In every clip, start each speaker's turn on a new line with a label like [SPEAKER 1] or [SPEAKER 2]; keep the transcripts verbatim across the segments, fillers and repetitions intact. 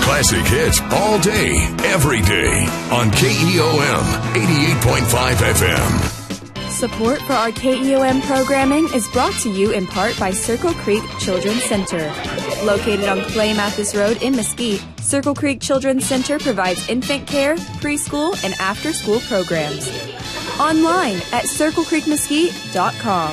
[SPEAKER 1] classic hits all day, every day on K E O M eighty-eight point five F M.
[SPEAKER 2] Support for our K E O M programming is brought to you in part by Circle Creek Children's Center. Located on Clay Mathis Road in Mesquite, Circle Creek Children's Center provides infant care, preschool, and after-school programs. Online at circle creek mesquite dot com.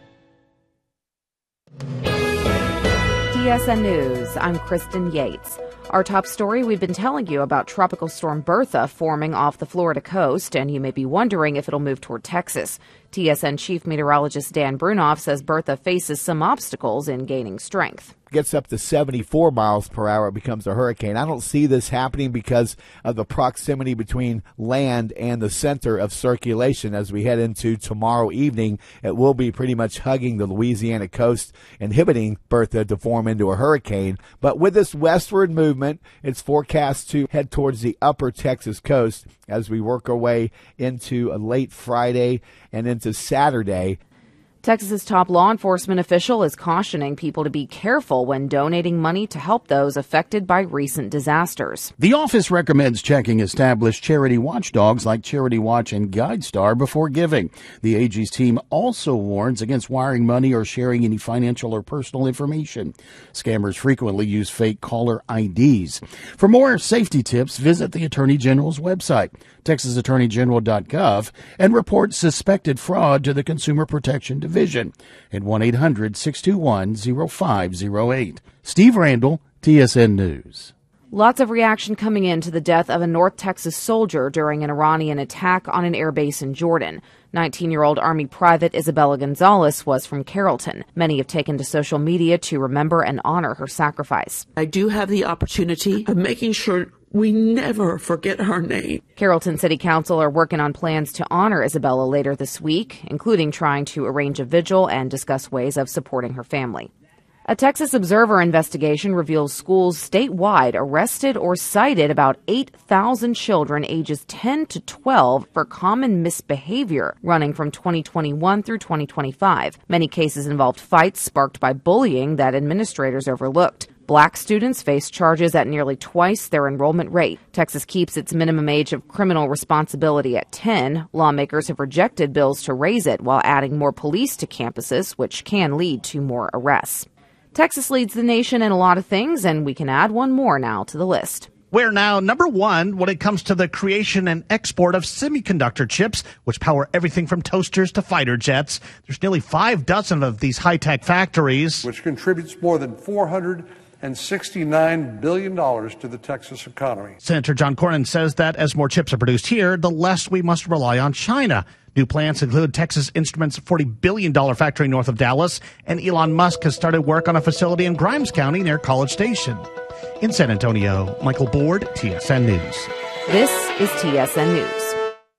[SPEAKER 3] T S N News, I'm Kristen Yates. Our top story, we've been telling you about Tropical Storm Bertha forming off the Florida coast, and you may be wondering if it'll move toward Texas. T S N Chief Meteorologist Dan Brunoff says Bertha faces some obstacles in gaining strength.
[SPEAKER 4] Gets up to seventy-four miles per hour, it becomes a hurricane. I don't see this happening because of the proximity between land and the center of circulation. As we head into tomorrow evening, it will be pretty much hugging the Louisiana coast, inhibiting Bertha to form into a hurricane. But with this westward movement, it's forecast to head towards the upper Texas coast as we work our way into a late Friday and into Saturday.
[SPEAKER 3] Texas's top law enforcement official is cautioning people to be careful when donating money to help those affected by recent disasters.
[SPEAKER 5] The office recommends checking established charity watchdogs like Charity Watch and GuideStar before giving. The A G's team also warns against wiring money or sharing any financial or personal information. Scammers frequently use fake caller I Ds. For more safety tips, visit the Attorney General's website, texas attorney general dot gov, and report suspected fraud to the Consumer Protection Division at one eight hundred six two one oh five oh eight. Steve Randall, T S N News.
[SPEAKER 3] Lots of reaction coming in to the death of a North Texas soldier during an Iranian attack on an airbase in Jordan. nineteen-year-old Army Private Isabella Gonzalez was from Carrollton. Many have taken to social media to remember and honor her sacrifice.
[SPEAKER 6] I do have the opportunity of making sure we never forget her name.
[SPEAKER 3] Carrollton City Council are working on plans to honor Isabella later this week, including trying to arrange a vigil and discuss ways of supporting her family. A Texas Observer investigation reveals schools statewide arrested or cited about eight thousand children ages ten to twelve for common misbehavior running from twenty twenty-one through twenty twenty-five. Many cases involved fights sparked by bullying that administrators overlooked. Black students face charges at nearly twice their enrollment rate. Texas keeps its minimum age of criminal responsibility at ten. Lawmakers have rejected bills to raise it while adding more police to campuses, which can lead to more arrests. Texas leads the nation in a lot of things, and we can add one more now to the list.
[SPEAKER 7] We're now number one when it comes to the creation and export of semiconductor chips, which power everything from toasters to fighter jets. There's nearly five dozen of these high-tech factories,
[SPEAKER 8] which contributes more than four hundred sixty-nine billion dollars to the Texas economy.
[SPEAKER 7] Senator John Cornyn says that as more chips are produced here, the less we must rely on China. New plants include Texas Instruments' forty billion dollars factory north of Dallas, and Elon Musk has started work on a facility in Grimes County near College Station. In San Antonio, Michael Board, T S N News.
[SPEAKER 3] This is T S N News.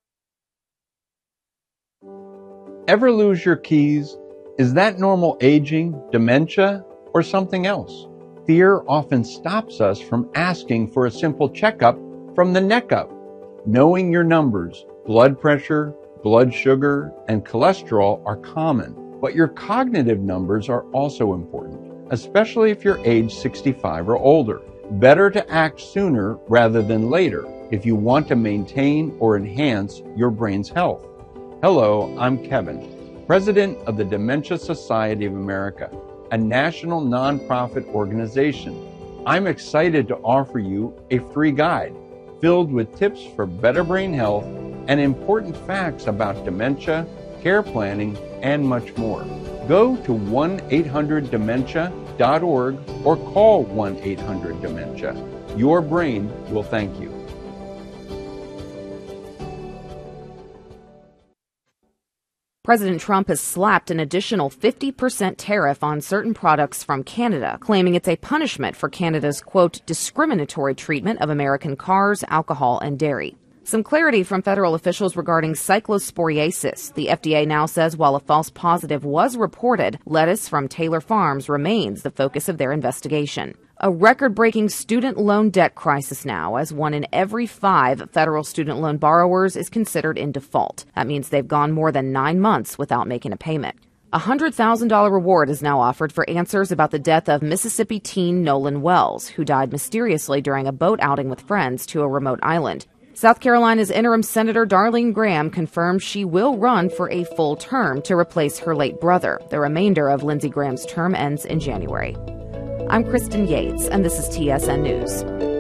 [SPEAKER 9] Ever lose your keys? Is that normal aging, dementia, or something else? Fear often stops us from asking for a simple checkup from the neck up. Knowing your numbers, blood pressure, blood sugar, and cholesterol are common, but your cognitive numbers are also important, especially if you're age sixty-five or older. Better to act sooner rather than later if you want to maintain or enhance your brain's health. Hello, I'm Kevin, President of the Dementia Society of America, a national nonprofit organization. I'm excited to offer you a free guide filled with tips for better brain health and important facts about dementia, care planning, and much more. Go to one eight hundred dementia dot org or call one eight hundred dementia. Your brain will thank you.
[SPEAKER 3] President Trump has slapped an additional fifty percent tariff on certain products from Canada, claiming it's a punishment for Canada's, quote, discriminatory treatment of American cars, alcohol, and dairy. Some clarity from federal officials regarding cyclosporiasis. The F D A now says while a false positive was reported, lettuce from Taylor Farms remains the focus of their investigation. A record-breaking student loan debt crisis now, as one in every five federal student loan borrowers is considered in default. That means they've gone more than nine months without making a payment. A one hundred thousand dollars reward is now offered for answers about the death of Mississippi teen Nolan Wells, who died mysteriously during a boat outing with friends to a remote island. South Carolina's interim Senator Darlene Graham confirmed she will run for a full term to replace her late brother. The remainder of Lindsey Graham's term ends in January. I'm Kristen Yates, and this is T S N News.